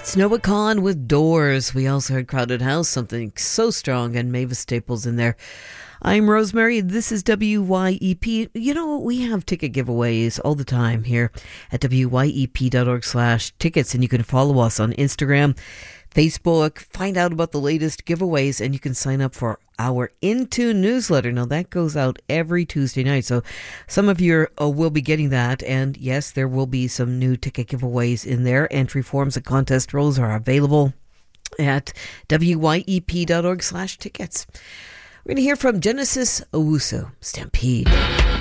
It's Noah Kahan with Doors. We also heard Crowded House, something so strong, and Mavis Staples in there. I'm Rosemary. This is WYEP. You know, we have ticket giveaways all the time here at wyep.org/tickets, and you can follow us on Instagram, Facebook, find out about the latest giveaways, and you can sign up for our Into newsletter. Now, that goes out every Tuesday night, so some of you will be getting that, and yes, there will be some new ticket giveaways in there. Entry forms and contest rules are available at wyep.org/tickets. We're going to hear from Genesis Owusu, Stampede.